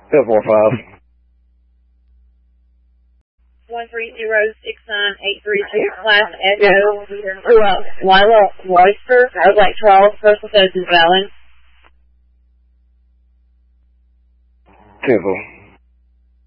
1045. 13069-832, Class Echo, Lila Royster. I would like Charles, postal code is Valley. 10-4.